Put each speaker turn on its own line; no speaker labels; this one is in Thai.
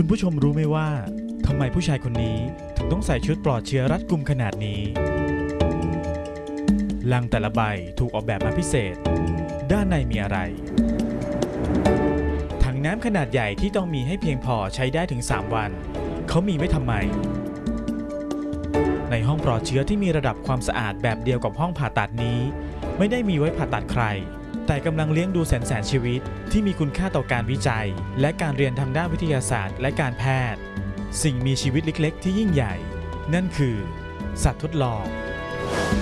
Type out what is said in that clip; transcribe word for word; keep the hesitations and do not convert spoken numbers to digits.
คุณผู้ชมรู้ไหมว่าทำไมผู้ชายคนนี้ถึงต้องใส่ชุดปลอดเชื้อรัดกุมขนาดนี้ลังแต่ละใบถูกออกแบบมาพิเศษด้านในมีอะไรถังน้ำขนาดใหญ่ที่ต้องมีให้เพียงพอใช้ได้ถึงสามวันเขามีไว้ทำไมในห้องปลอดเชื้อที่มีระดับความสะอาดแบบเดียวกับห้องผ่าตัดนี้ไม่ได้มีไว้ผ่าตัดใครแต่กำลังเลี้ยงดูแสนแสนชีวิตที่มีคุณค่าต่อการวิจัยและการเรียนทางด้านวิทยาศาสตร์และการแพทย์สิ่งมีชีวิตเล็กๆที่ยิ่งใหญ่นั่นคือสัตว์ทดลอง